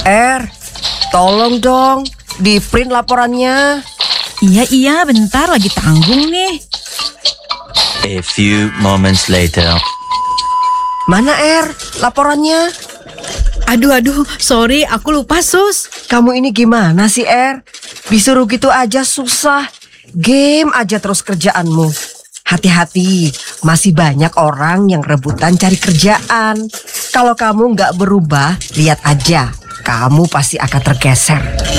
Tolong dong, di print laporannya. Iya, bentar lagi tanggung nih. A few moments later. Mana laporannya? Aduh, sorry, aku lupa, Sus. Kamu ini gimana sih, Disuruh gitu aja susah. Game aja terus kerjaanmu. Hati-hati, masih banyak orang yang rebutan cari kerjaan. Kalau kamu nggak berubah, lihat aja, kamu pasti akan tergeser.